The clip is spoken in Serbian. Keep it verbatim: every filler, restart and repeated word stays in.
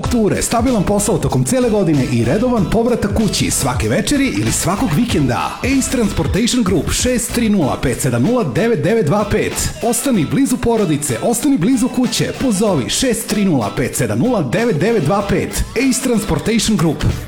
strukture, stabilan posao tokom cele godine i redovan povratak kući svake večeri ili svakog vikenda. Ace Transportation Group šest tri nula pet sedam nula devet devet dva pet. Ostani blizu porodice, ostani blizu kuće, pozovi šest tri nula pet sedam nula devet devet dva pet. Ace Transportation Group.